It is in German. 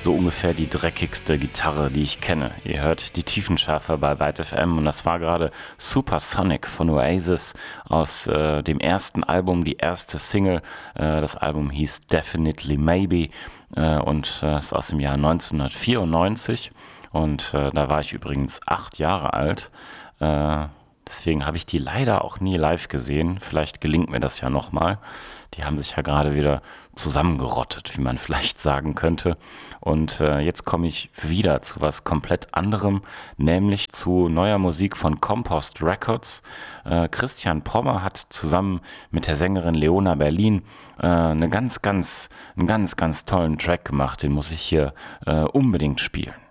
so ungefähr die dreckigste Gitarre, die ich kenne. Ihr hört die Tiefenschärfe bei Byte FM und das war gerade Supersonic von Oasis aus dem ersten Album, die erste Single. Das Album hieß Definitely Maybe und ist aus dem Jahr 1994 und da war ich übrigens 8 Jahre alt. Deswegen habe ich die leider auch nie live gesehen. Vielleicht gelingt mir das ja nochmal. Die haben sich ja gerade wieder zusammengerottet, wie man vielleicht sagen könnte. Und jetzt komme ich wieder zu was komplett anderem, nämlich zu neuer Musik von Compost Records. Christian Prommer hat zusammen mit der Sängerin Leona Berlin einen ganz tollen Track gemacht. Den muss ich hier unbedingt spielen.